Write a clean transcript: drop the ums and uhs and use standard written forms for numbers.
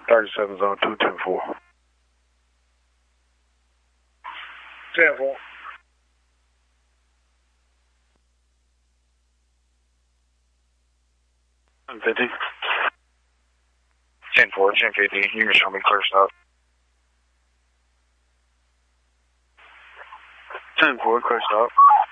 37 zone 210-4. 10-4. 10-50. 10-4, 10-50. You can show me clear stop. 10-4, clear stop.